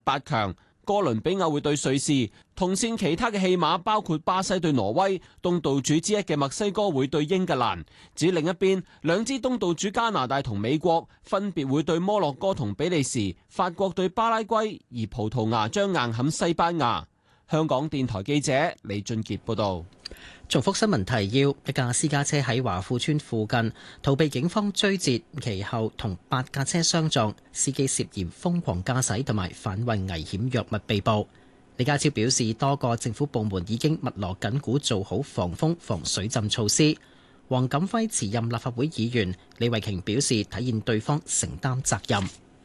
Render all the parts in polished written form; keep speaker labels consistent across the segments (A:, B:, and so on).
A: 8強，哥倫比亞會對瑞士。同線其他嘅戲碼包括巴西對挪威，東道主之一嘅墨西哥會對英格蘭。至於另一邊，兩支東道主加拿大同美國分別會對摩洛哥同比利時，法國對巴拉圭，而葡萄牙將硬撼西班牙。香港電台記者李俊傑報道。
B: 重複新聞提要：一架私家車喺華富村附近逃避警方追截，其後同8架車相撞，司機涉嫌瘋狂駕駛同埋販運危險藥物被捕。李家超表示，多個政府部門已經密鑼緊鼓做好防風防水浸措施。黃錦輝辭任立法會議員，李慧瓊表示體現對方承擔責任。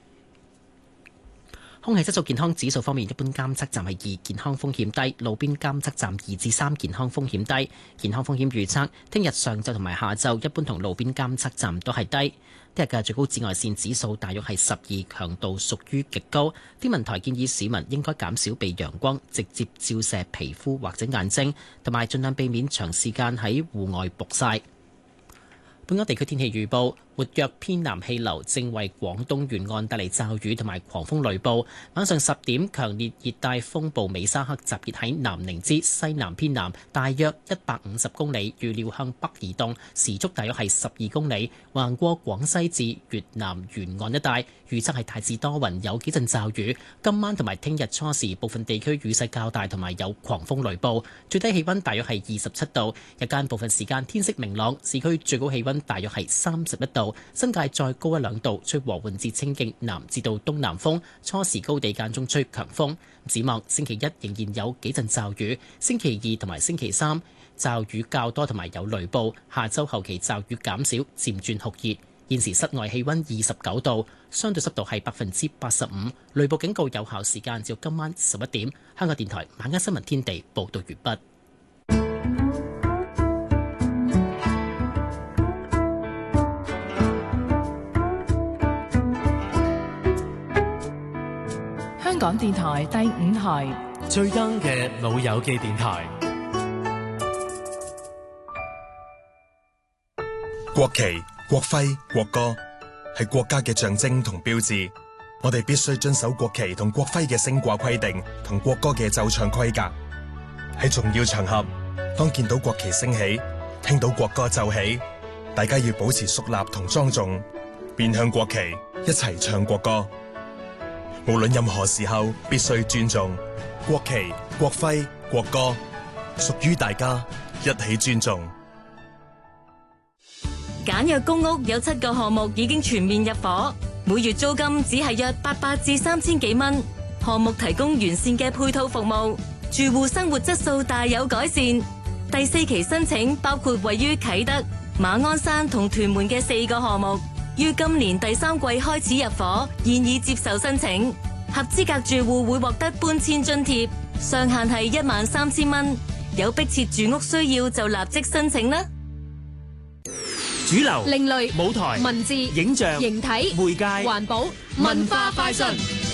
B: 空氣質素健康指數方面，一般監測站係2，健康風險低；路邊監測站2至3，健康風險低。健康風險預測，聽日上晝同埋下晝，一般同路邊監測站都係低。聽日嘅最高紫外線指數大約係12，強度屬於極高。天文台建議市民應該減少被陽光直接照射皮膚或者眼睛，同埋盡量避免長時間喺戶外曝曬。本港地區天氣預報：活躍偏南氣流正為廣東沿岸帶嚟驟雨同埋狂風雷暴。晚上10點，強烈熱帶風暴美沙克集結喺南寧之西南偏南，大約150公里，預料向北移動，時速大約係12公里，橫過廣西至越南沿岸一帶。預測係大致多雲，有幾陣驟雨。今晚同埋聽日初時，部分地區雨勢較大，同埋有狂風雷暴。最低氣溫大約係27度，日間部分時間天色明朗，市區最高氣溫大約係31度，新界再高1-2度，吹和緩至清勁南至到東南風，初時高地間中吹強風。展望星期一仍然有幾陣驟雨，星期2同埋星期3驟雨較多同埋有雷暴，下周後期驟雨減少，漸轉酷熱。現時室外氣溫29度，相對濕度係85%，雷暴警告有效時間至今晚11點。香港電台晚間新聞天地報道完畢。
C: 香港電台第5台
D: 最 young 嘅老友記電台。
E: 國旗、國徽、國歌係國家嘅象徵同標誌，我哋必須遵守國旗同國徽嘅升掛規定同國歌嘅奏唱規格。喺重要場合，當見到國旗升起，聽到國歌奏起，大家要保持肅立同莊重，面向國旗，一齊唱國歌。無論任何時候，必須尊重國旗、國徽、國歌，屬於大家，一起尊重。
F: 簡約公屋有7個項目已經全面入伙，每月租金只係約800至3000幾蚊。項目提供完善嘅配套服務，住戶生活質素大有改善。第4期申請包括位於啟德、馬鞍山同屯門嘅4個項目，於今年第3季開始入伙，現已接受申請。合資格住戶會獲得搬遷津貼，上限係13000蚊。有迫切住屋需要就立即申請啦。
D: 主流、
C: 另類
D: 舞台、
C: 文字、
D: 影像、
C: 形體、
D: 媒介、
C: 環保、文化快訊。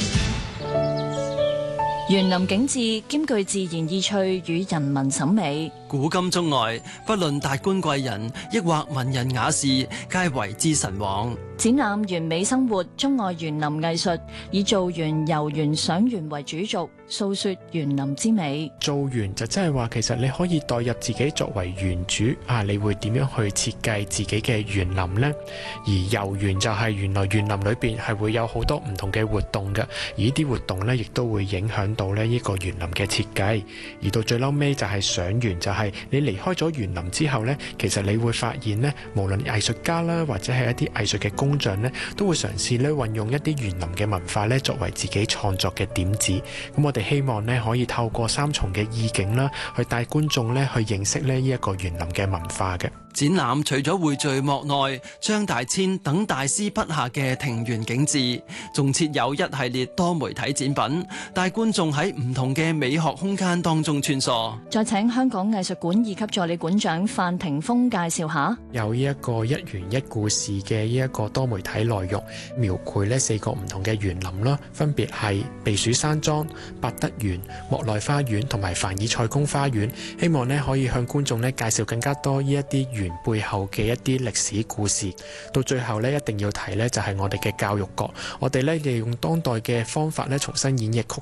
G: 園林景致兼具自然意趣與人文審美，
H: 古今中外，不論達官貴人，抑或文人雅士，皆為之神往。
G: 展覽完美生活，中外園林藝術，以造園、遊園、賞園為主軸，訴說園林之美。
I: 造園就真係話，其實你可以代入自己作為園主啊，你會點樣去設計自己嘅園林呢？而遊園就係原來園林裏邊係會有好多唔同嘅活動嘅，而呢啲活動呢，亦都會影響到呢個園林嘅設計。而到最嬲尾就係賞園，就係你離開咗園林之後呢，其實你會發現呢，無論藝術家啦，或者係一啲藝術嘅工匠呢，都會嘗試咧運用一啲園林嘅文化咧，作為自己創作嘅點子。咁我哋希望呢，可以透過3重嘅意境啦，去帶觀眾咧去認識呢一個園林嘅文化嘅。
H: 展覽除咗匯聚莫內、張大千等大師筆下嘅庭園景致，仲設有一系列多媒體展品，帶觀眾喺唔同嘅美學空間當中穿梭。
G: 再請香港藝術館2級助理館長范霆鋒介紹下。
I: 有呢一個一園一故事嘅呢一個多媒體內容，描繪呢4個唔同嘅園林啦，分別係避暑山莊、百德園、莫內花園同埋凡爾賽宮花園。希望呢可以向觀眾呢介紹更加多呢一啲園背後嘅一啲歷史故事。到最後呢，一定要提呢，就係我哋嘅教育局，我哋呢利用當代嘅方法呢，重新演繹曲